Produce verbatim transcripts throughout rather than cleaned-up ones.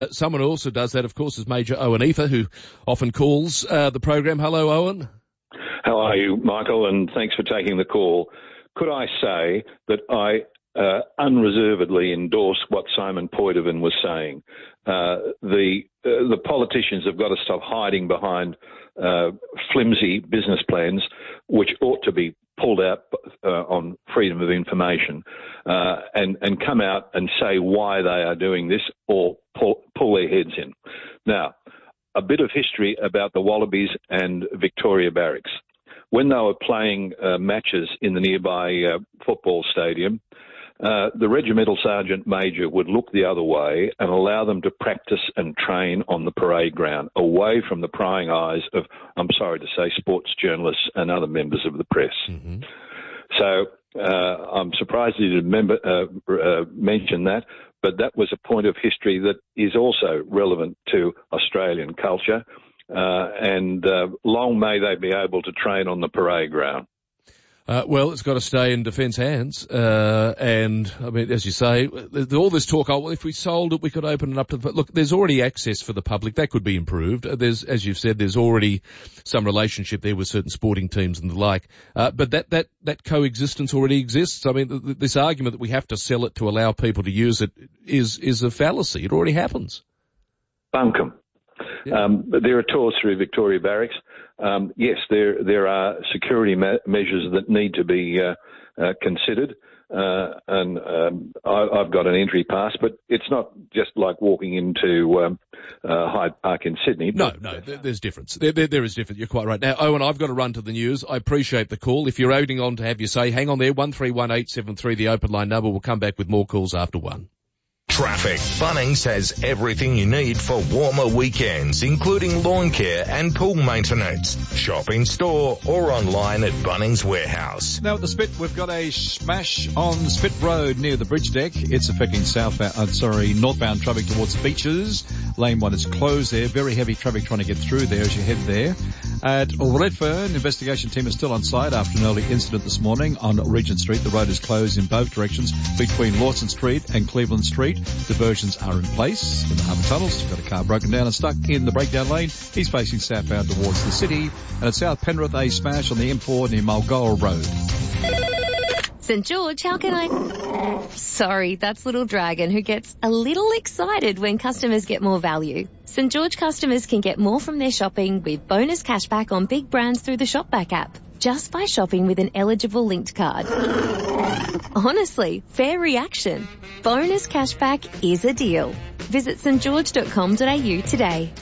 Someone who also does that, of course, is Major Owen Ether, who often calls uh, the program. Hello, Owen. How are you, Michael? And thanks for taking the call. Could I say that I uh, unreservedly endorse what Simon Poidevin was saying? Uh, the uh, the politicians have got to stop hiding behind uh, flimsy business plans, which ought to be pulled out uh, on freedom of information, uh, and, and come out and say why they are doing this or pull, pull their heads in. Now, a bit of history about the Wallabies and Victoria Barracks. When they were playing uh, matches in the nearby uh, football stadium, uh, the regimental sergeant major would look the other way and allow them to practice and train on the parade ground, away from the prying eyes of, I'm sorry to say, sports journalists and other members of the press. Mm-hmm. So uh, I'm surprised you didn't remember, uh, uh, mention that, but that was a point of history that is also relevant to Australian culture, uh, and uh, long may they be able to train on the parade ground. Uh, well, it's got to stay in defence hands, uh, and, I mean, as you say, all this talk, oh, well, if we sold it, we could open it up to the, look, there's already access for the public. That could be improved. There's, as you've said, there's already some relationship there with certain sporting teams and the like, uh, but that, that, that coexistence already exists. I mean, th- th- this argument that we have to sell it to allow people to use it is, is a fallacy. It already happens. Bunkum. Yeah. Um, there are tours through Victoria Barracks. Um, yes, there there are security me- measures that need to be uh, uh, considered, uh, and um, I, I've got an entry pass, but it's not just like walking into um, uh, Hyde Park in Sydney. No, no, there, there's difference. There, there, there is difference. You're quite right. Now, Owen, I've got to run to the news. I appreciate the call. If you're holding on to have your say, hang on there. One three one eight seven three, the open line number. We'll come back with more calls after one. Traffic. Bunnings has everything you need for warmer weekends, including lawn care and pool maintenance. Shop in store or online at Bunnings Warehouse. Now at the Spit, we've got a smash on Spit Road near the bridge deck. It's affecting southbound, uh, sorry, northbound traffic towards the beaches. Lane one is closed there. Very heavy traffic trying to get through there as you head there. At Redfern, investigation team is still on site after an early incident this morning on Regent Street. The road is closed in both directions between Lawson Street and Cleveland Street. Diversions are in place in the harbour tunnels. You've got a car broken down and stuck in the breakdown lane. He's facing southbound towards the city. And at South Penrith, a smash on the M four near Mulgoa Road. St George, how can I... Sorry, that's Little Dragon, who gets a little excited when customers get more value. St George customers can get more from their shopping with bonus cashback on big brands through the Shopback app, just by shopping with an eligible linked card. Honestly, fair reaction. Bonus cashback is a deal. Visit st george dot com dot a u today.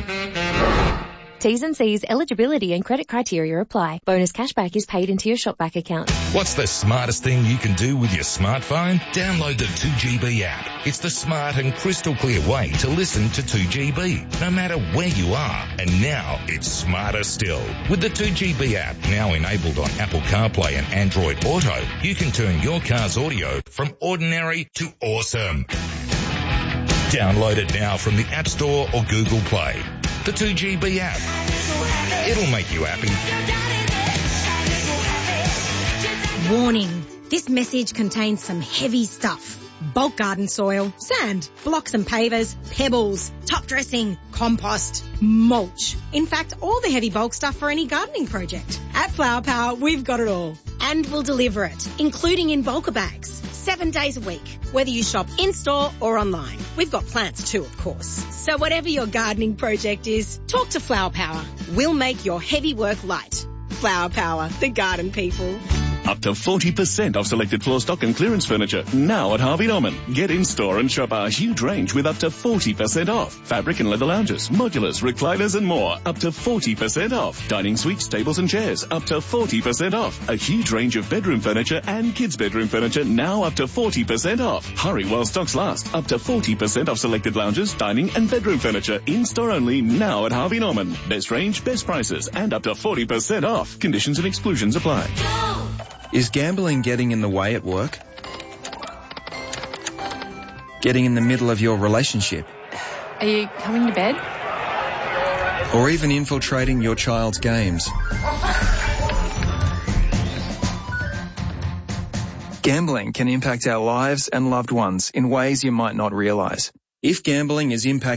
T's and C's, eligibility and credit criteria apply. Bonus cashback is paid into your Shopback account. What's the smartest thing you can do with your smartphone? Download the two G B app. It's the smart and crystal clear way to listen to two G B, no matter where you are. And now it's smarter still. With the two G B app, now enabled on Apple CarPlay and Android Auto, you can turn your car's audio from ordinary to awesome. Download it now from the App Store or Google Play. The two G B app. It'll make you happy. Warning. This message contains some heavy stuff. Bulk garden soil, sand, blocks and pavers, pebbles, top dressing, compost, mulch. In fact, all the heavy bulk stuff for any gardening project. At Flower Power, we've got it all. And we'll deliver it, including in bulker bags, seven days a week, whether you shop in-store or online. We've got plants too, of course. So whatever your gardening project is, talk to Flower Power. We'll make your heavy work light. Flower Power, the garden people. Up to forty percent off selected floor stock and clearance furniture now at Harvey Norman. Get in store and shop our huge range with up to forty percent off. Fabric and leather lounges, modulars, recliners and more. Up to forty percent off. Dining suites, tables and chairs. Up to forty percent off. A huge range of bedroom furniture and kids bedroom furniture now up to forty percent off. Hurry while stocks last. Up to forty percent off selected lounges, dining and bedroom furniture. In store only now at Harvey Norman. Best range, best prices and up to forty percent off. Conditions and exclusions apply. Is gambling getting in the way at work? Getting in the middle of your relationship? Are you coming to bed? Or even infiltrating your child's games? Gambling can impact our lives and loved ones in ways you might not realize. If gambling is impacting